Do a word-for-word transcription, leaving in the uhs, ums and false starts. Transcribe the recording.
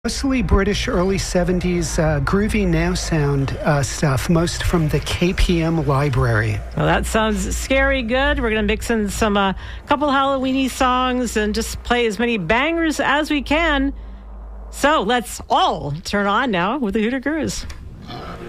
Mostly British early seventies uh, groovy now sound uh, stuff, most from the K P M library. Well, that sounds scary good. We're going to mix in some uh, couple Halloweeny songs and just play as many bangers as we can. So let's all turn on now with the Hooter Gurus.